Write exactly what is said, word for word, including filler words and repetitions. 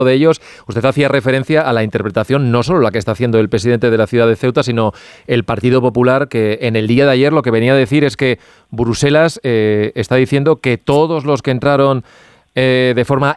de ellos, usted hacía referencia a la interpretación, no solo la que está haciendo el presidente de la ciudad de Ceuta, sino el Partido Popular, que en el día de ayer lo que venía a decir es que Bruselas eh, está diciendo que todos los que entraron eh, de forma